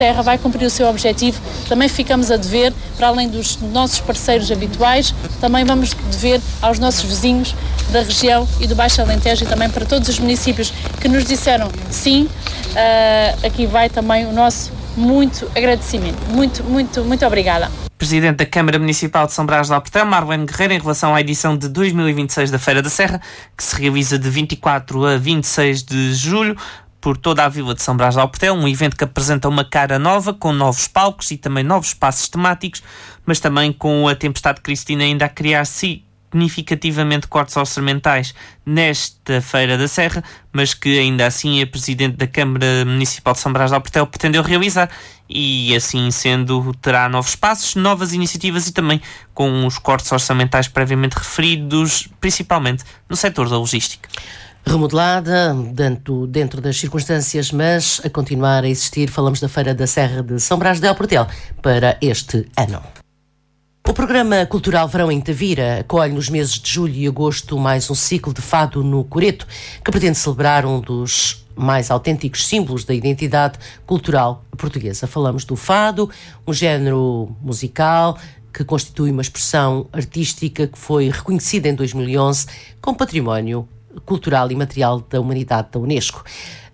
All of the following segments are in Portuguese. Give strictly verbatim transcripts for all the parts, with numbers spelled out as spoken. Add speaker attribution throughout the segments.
Speaker 1: Terra vai cumprir o seu objetivo. Também ficamos a dever, para além dos nossos parceiros habituais, também vamos dever aos nossos vizinhos da região e do Baixo Alentejo e também para todos os municípios que nos disseram sim. Uh, aqui vai também o nosso muito agradecimento. Muito, muito, muito obrigada.
Speaker 2: Presidente da Câmara Municipal de São Brás de Alportel, Marlene Guerreiro, em relação à edição de dois mil e vinte e seis da Feira da Serra, que se realiza de vinte e quatro a vinte e seis de julho, por toda a vila de São Brás de Alportel, um evento que apresenta uma cara nova, com novos palcos e também novos espaços temáticos, mas também com a tempestade Cristina ainda a criar significativamente cortes orçamentais nesta Feira da Serra, mas que ainda assim a Presidente da Câmara Municipal de São Brás de Alportel pretendeu realizar e assim sendo terá novos passos, novas iniciativas e também com os cortes orçamentais previamente referidos, principalmente no setor da logística.
Speaker 3: Remodelada, dentro, dentro das circunstâncias, mas a continuar a existir, falamos da Feira da Serra de São Brás de Alportel para este ano. O programa cultural Verão em Tavira acolhe nos meses de julho e agosto mais um ciclo de fado no Coreto, que pretende celebrar um dos mais autênticos símbolos da identidade cultural portuguesa. Falamos do fado, um género musical que constitui uma expressão artística que foi reconhecida em dois mil e onze como património cultural e material da humanidade da Unesco.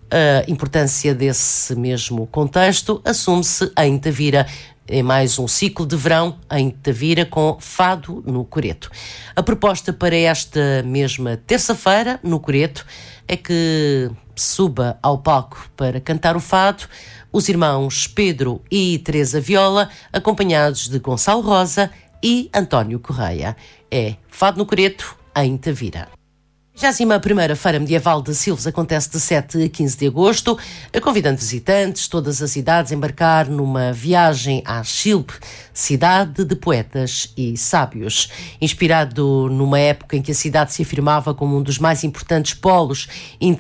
Speaker 3: A importância desse mesmo contexto assume-se em Tavira, em mais um ciclo de verão em Tavira com fado no Coreto. A proposta para esta mesma terça-feira no Coreto é que suba ao palco para cantar o fado os irmãos Pedro e Teresa Viola, acompanhados de Gonçalo Rosa e António Correia. É Fado no Coreto em Tavira. A vigésima primeira Feira Medieval de Silves acontece de sete a quinze de agosto, convidando visitantes de todas as idades a embarcar numa viagem à Chilpe, cidade de poetas e sábios. Inspirado numa época em que a cidade se afirmava como um dos mais importantes polos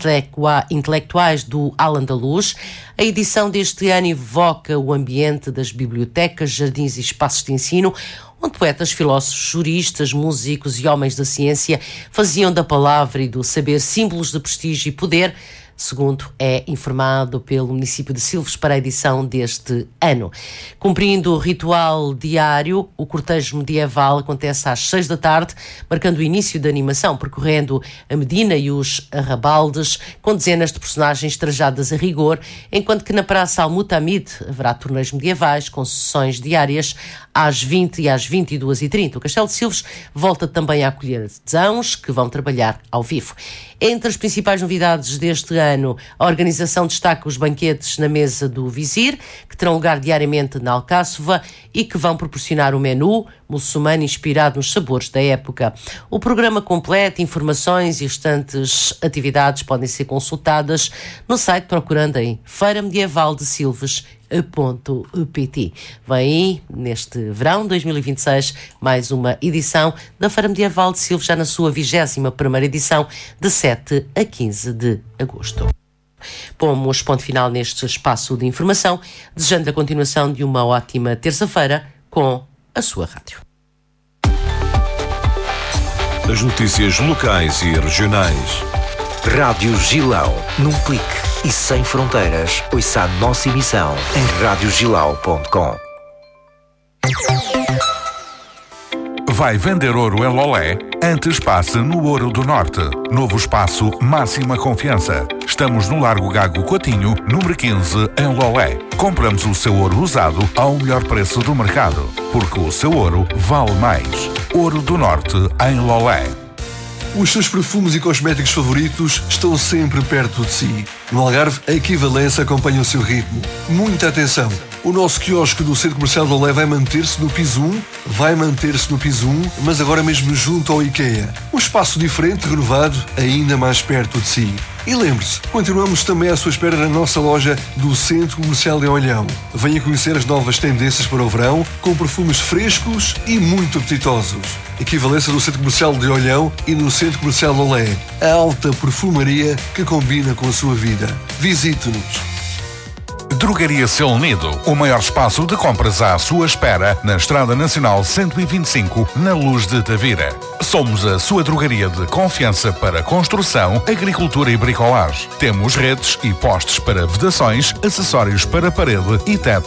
Speaker 3: intelectuais do Al-Andalus, a edição deste ano evoca o ambiente das bibliotecas, jardins e espaços de ensino, onde poetas, filósofos, juristas, músicos e homens da ciência faziam da palavra e do saber símbolos de prestígio e poder, segundo é informado pelo município de Silves para a edição deste ano. Cumprindo o ritual diário, o cortejo medieval acontece às seis da tarde, marcando o início da animação, percorrendo a Medina e os arrabaldes, com dezenas de personagens trajadas a rigor, enquanto que na Praça Al-Mutamid haverá torneios medievais com sessões diárias às vinte e às vinte e duas e trinta. O Castelo de Silves volta também a acolher artesãos que vão trabalhar ao vivo. Entre as principais novidades deste ano, a organização destaca os banquetes na mesa do Vizir, que terão lugar diariamente na Alcáçova e que vão proporcionar um menu muçulmano inspirado nos sabores da época. O programa completo, informações e restantes atividades podem ser consultadas no site procurando em Feira Medieval de Silves ponto pt. Vem aí, neste verão dois mil e vinte e seis, mais uma edição da Feira Medieval de Silves, já na sua vigésima primeira edição, de sete a quinze de agosto. Pomos ponto final neste espaço de informação, desejando a continuação de uma ótima terça-feira com a sua rádio.
Speaker 4: As notícias locais e regionais.
Speaker 5: Rádio Gilão, num clique e sem fronteiras. Ouça a nossa emissão em rádio gilau ponto com.
Speaker 4: Vai vender ouro em Lolé? Antes passe no Ouro do Norte. Novo espaço, máxima confiança. Estamos no Largo Gago Coutinho, número quinze, em Lolé. Compramos o seu ouro usado ao melhor preço do mercado, porque o seu ouro vale mais. Ouro do Norte, em Lolé.
Speaker 6: Os seus perfumes e cosméticos favoritos estão sempre perto de si. No Algarve, a Equivalência acompanha o seu ritmo. Muita atenção! O nosso quiosque do Centro Comercial de Lolé vai manter-se no piso um, vai manter-se no piso um, mas agora mesmo junto ao IKEA. Um espaço diferente, renovado, ainda mais perto de si. E lembre-se, continuamos também à sua espera na nossa loja do Centro Comercial de Olhão. Venha conhecer as novas tendências para o verão, com perfumes frescos e muito apetitosos. Equivalência do Centro Comercial de Olhão e no Centro Comercial de Lolé. A alta perfumaria que combina com a sua vida. Visite-nos.
Speaker 4: Drogaria Seu Nido, o maior espaço de compras à sua espera na Estrada Nacional cento e vinte e cinco, na Luz de Tavira. Somos a sua drogaria de confiança para construção, agricultura e bricolagem. Temos redes e postes para vedações, acessórios para parede e teto